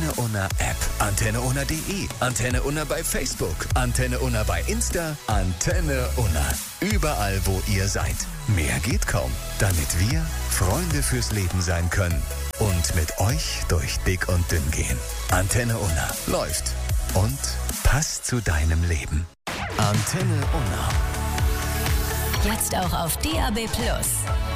Antenne Unna App, Antenne Unna.de, Antenne Unna bei Facebook, Antenne Unna bei Insta, Antenne Unna. Überall, wo ihr seid. Mehr geht kaum, damit wir Freunde fürs Leben sein können und mit euch durch dick und dünn gehen. Antenne Unna läuft und passt zu deinem Leben. Antenne Unna. Jetzt auch auf DAB+.